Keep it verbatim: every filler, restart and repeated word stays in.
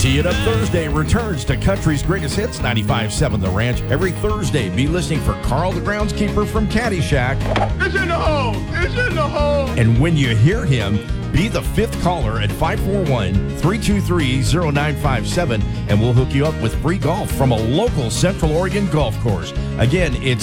Tee It Up Thursday returns to Country's Greatest Hits, ninety-five point seven The Ranch. Every Thursday, be listening for Carl the Groundskeeper from Caddyshack. It's in the hole! It's in the hole! And when you hear him, be the fifth caller at five four one, three two three, zero nine five seven, and we'll hook you up with free golf from a local Central Oregon golf course. Again, it's